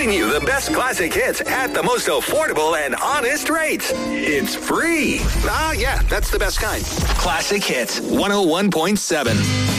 giving you the best classic hits at the most affordable and honest rates. It's free. Yeah, that's the best kind. Classic Hits 101.7.